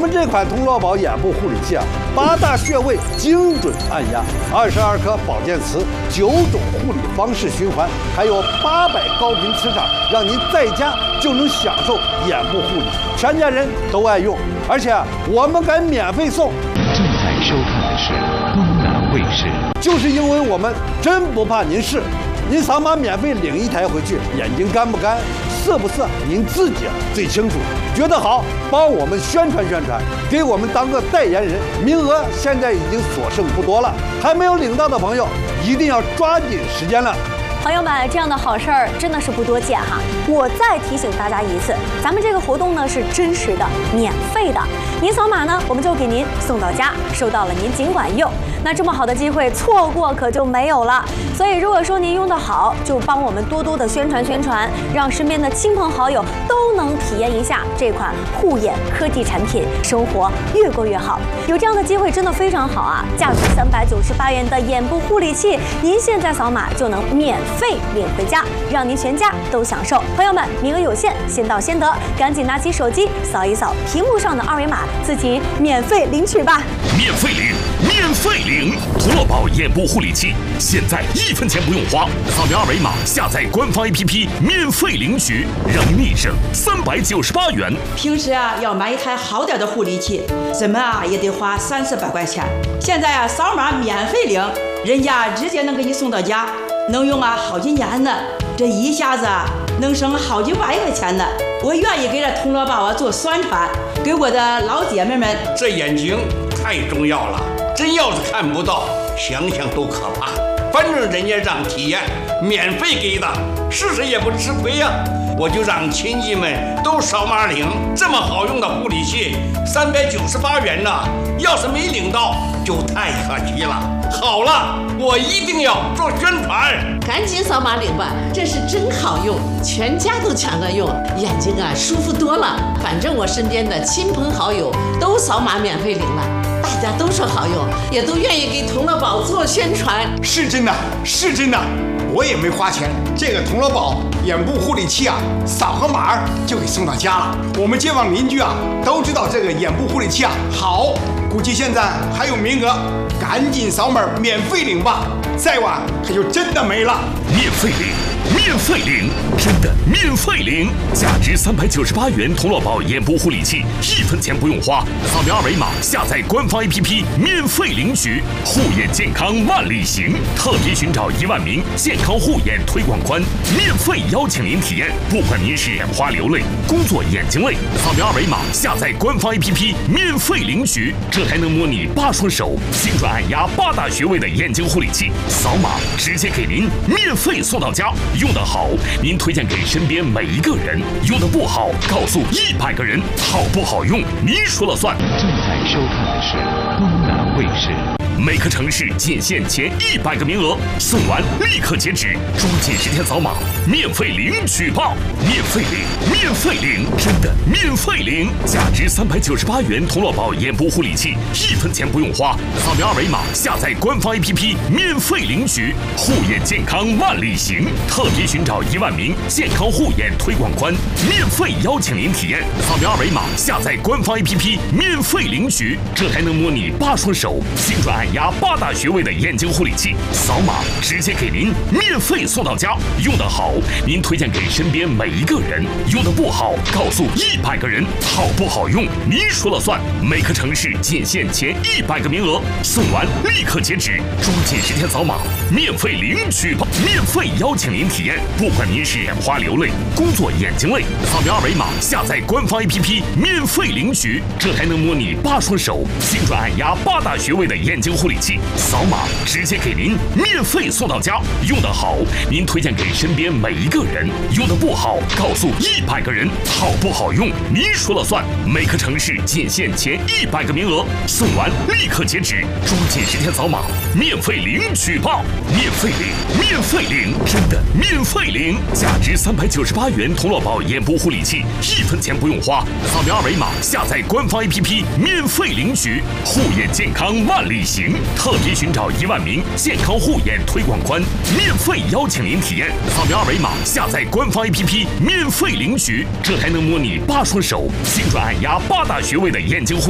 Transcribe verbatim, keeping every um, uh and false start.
们这款童乐宝眼部护理器啊，八大穴位精准按压，二十二颗保健词，九种护理方式循环，还有八百高频磁场，让您在家就能享受眼部护理，全家人都爱用。而且啊，我们敢免费送。 正在收看的是东南卫视。 就是因为我们真不怕您试，您扫码免费领一台回去，眼睛干不干？色不色，您自己最清楚。觉得好，帮我们宣传宣传，给我们当个代言人。名额现在已经所剩不多了，还没有领到的朋友，一定要抓紧时间了。 朋友们，这样的好事儿真的是不多见哈！我再提醒大家一次，咱们这个活动呢是真实的、免费的，您扫码呢，我们就给您送到家，收到了您尽管用。那这么好的机会，错过可就没有了。所以如果说您用得好，就帮我们多多的宣传宣传，让身边的亲朋好友都能体验一下这款护眼科技产品，生活越过越好。有这样的机会真的非常好啊！价值三百九十八元的眼部护理器，您现在扫码就能免费。费领回家，让您全家都享受。朋友们，名额有限，先到先得，赶紧拿起手机扫一扫屏幕上的二维码，自己免费领取吧。 免费领，免费领！童乐宝眼部护理器，现在一分钱不用花，扫描二维码下载官方 A P P， 免费领取，让您立省三百九十八元。 平时啊，要买一台好点的护理器，怎么啊也得花三四百块钱。现在啊，扫码免费领，人家直接能给你送到家。能用啊好几年呢，这一下子啊能省好几百块钱呢。我愿意给这童乐宝啊做宣传，给我的老姐妹们。 这眼睛太重要了，真要是看不到，想想都可怕。反正人家让体验，免费给的，试试也不吃亏呀、啊。我就让亲戚们都扫码领，这么好用的护理器，三百九十八元呢，要是没领到，就太可惜了。好了，我一定要做宣传， 赶紧扫码领吧，这是真好用，全家都抢着用，眼睛啊舒服多了。反正我身边的亲朋好友都扫码免费领了，大家都说好用，也都愿意给童乐宝做宣传。 是真的，是真的，我也没花钱，这个童乐宝眼部护理器啊，扫个码就给送到家了。我们街坊邻居啊都知道这个眼部护理器啊好，估计现在还有名额，赶紧扫码免费领吧，再晚可就真的没了。 免费领，免费领，真的免费领！价值三百九十八元童乐宝眼部护理器，一分钱不用花，扫描二维码下载官方 A P P， 免费领取。护眼健康万里行，特别寻找一万名健康护眼推广官，免费邀请您体验。不管您是眼花流泪、工作眼睛累，扫描二维码下载官方 A P P， 免费领取。这还能模拟八双手，精准按压八大穴位的眼睛护理器，扫码直接给您免费送到家。用得好，您推荐给身边每一个人；用得不好，告诉一百个人。好不好用，您说了算。 正在收看的是东南卫视。 每个城市仅限前一百个名额，送完立刻截止，抓紧时间扫码，免费领取吧！免费领，免费领，真的免费领！价值三百九十八元童乐宝眼部护理器，一分钱不用花，扫描二维码下载官方 A P P， 免费领取。护眼健康万里行，特别寻找一万名健康护眼推广官，免费邀请您体验。扫描二维码下载官方 A P P， 免费领取。这还能模拟八双手，精准按压八大穴位的眼睛护理器，扫码直接给您免费送到家。用得好，您推荐给身边每一个人；用得不好，告诉一百个人。好不好用，您说了算。每个城市仅限前一百个名额，送完立刻截止，抓紧时间扫码，免费领取吧！免费邀请您体验。不管您是眼花流泪、工作眼睛累，扫描二维码下载官方 A P P， 免费领取。这还能模拟八双手，精准按压八大穴位的眼睛护理器，扫码直接给您免费送到家。用得好，您推荐给身边每一个人；用得不好，告诉一百个人。好不好用，您说了算。每个城市仅限前一百个名额，送完立刻截止，抓紧时间扫码，免费领取吧！免费领，免费领，真的免费领！价值三百九十八元童乐宝眼部护理器，一分钱不用花，扫描二维码下载官方 A P P， 免费领取。护眼健康万里行，特别寻找一万名健康护眼推广官，免费邀请您体验。扫描二维码下载官方 A P P， 免费领取。这还能模拟八双手，精准按压八大穴位的眼睛护理器。